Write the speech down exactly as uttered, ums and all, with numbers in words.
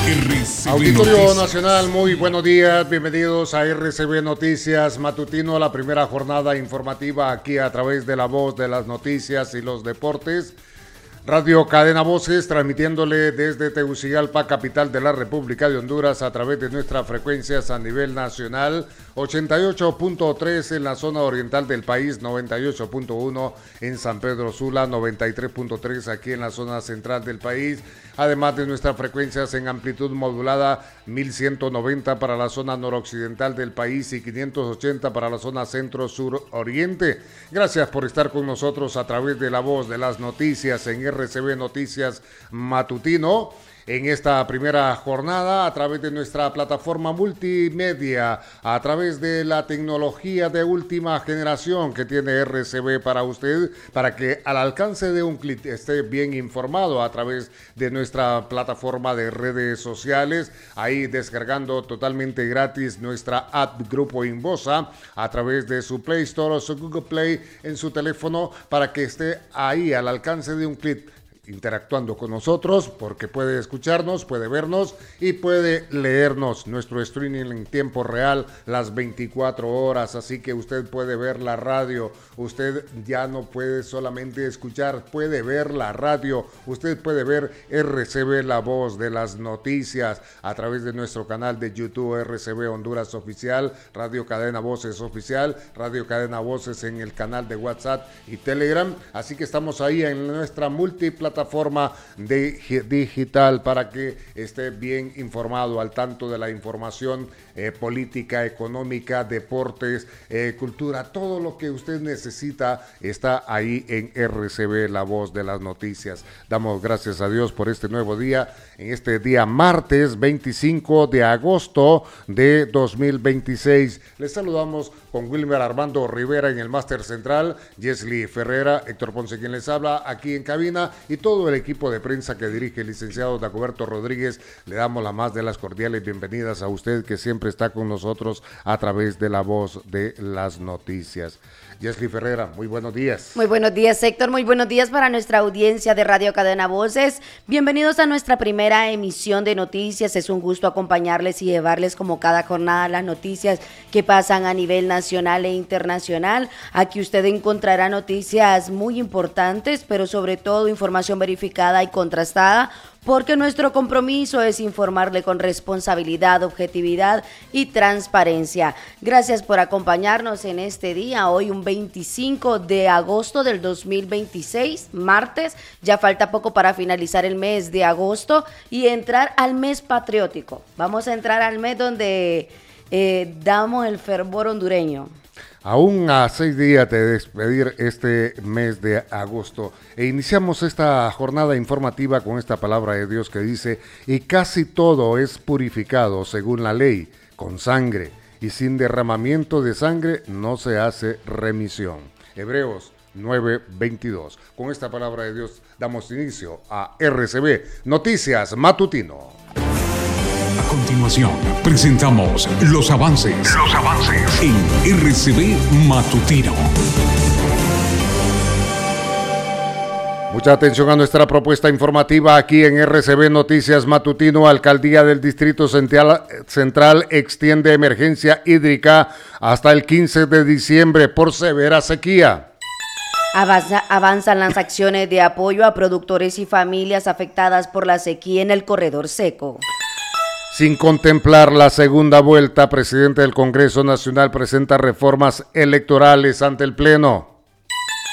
R C B Auditorio Noticias Nacional, muy buenos días, bienvenidos a R C B Noticias Matutino, la primera jornada informativa aquí a través de la voz de las noticias y los deportes. Radio Cadena Voces, transmitiéndole desde Tegucigalpa, capital de la República de Honduras, a través de nuestras frecuencias a nivel nacional, ochenta y ocho punto tres en la zona oriental del país, noventa y ocho punto uno en San Pedro Sula, noventa y tres punto tres aquí en la zona central del país, además de nuestras frecuencias en amplitud modulada, mil ciento noventa para la zona noroccidental del país y quinientos ochenta para la zona centro-sur-oriente. Gracias por estar con nosotros a través de la voz de las noticias en R C B Noticias Matutino. En esta primera jornada, a través de nuestra plataforma multimedia, a través de la tecnología de última generación que tiene R C B para usted, para que al alcance de un clic esté bien informado a través de nuestra plataforma de redes sociales, ahí descargando totalmente gratis nuestra app Grupo Inbosa a través de su Play Store o su Google Play en su teléfono, para que esté ahí al alcance de un clic, interactuando con nosotros, porque puede escucharnos, puede vernos y puede leernos nuestro streaming en tiempo real las veinticuatro horas, así que usted puede ver la radio, usted ya no puede solamente escuchar, puede ver la radio, usted puede ver R C B, la voz de las noticias, a través de nuestro canal de YouTube R C B Honduras Oficial, Radio Cadena Voces Oficial, Radio Cadena Voces en el canal de WhatsApp y Telegram, así que estamos ahí en nuestra multiplataforma plataforma de, digital para que esté bien informado, al tanto de la información eh, política, económica, deportes, eh, cultura, todo lo que usted necesita está ahí en R C B, la voz de las noticias. Damos gracias a Dios por este nuevo día, en este día martes veinticinco de agosto de dos mil veintiséis. Les saludamos con Wilmer Armando Rivera en el máster central, Jesly Ferrera, Héctor Ponce quien les habla aquí en cabina, y todo el equipo de prensa que dirige el licenciado Dagoberto Rodríguez. Le damos la más de las cordiales bienvenidas a usted que siempre está con nosotros a través de la voz de las noticias. Jesly Ferrera, muy buenos días. Muy buenos días, Héctor, muy buenos días para nuestra audiencia de Radio Cadena Voces. Bienvenidos a nuestra primera emisión de noticias. Es un gusto acompañarles y llevarles como cada jornada las noticias que pasan a nivel nacional e internacional. Aquí usted encontrará noticias muy importantes, pero sobre todo información verificada y contrastada, porque nuestro compromiso es informarle con responsabilidad, objetividad y transparencia. Gracias por acompañarnos en este día, hoy un veinticinco de agosto del dos mil veintiséis, martes. Ya falta poco para finalizar el mes de agosto y entrar al mes patriótico. Vamos a entrar al mes donde eh, damos el fervor hondureño. Aún a seis días de despedir este mes de agosto, e iniciamos esta jornada informativa con esta palabra de Dios que dice: y casi todo es purificado según la ley, con sangre, y sin derramamiento de sangre no se hace remisión. Hebreos nueve veintidós. Con esta palabra de Dios damos inicio a R C B Noticias Matutino. A continuación, presentamos los avances, los avances en R C B Matutino. Mucha atención a nuestra propuesta informativa aquí en R C B Noticias Matutino. Alcaldía del Distrito Central, Central extiende emergencia hídrica hasta el quince de diciembre por severa sequía. Avanza, avanzan las acciones de apoyo a productores y familias afectadas por la sequía en el corredor seco. Sin contemplar la segunda vuelta, presidente del Congreso Nacional presenta reformas electorales ante el Pleno.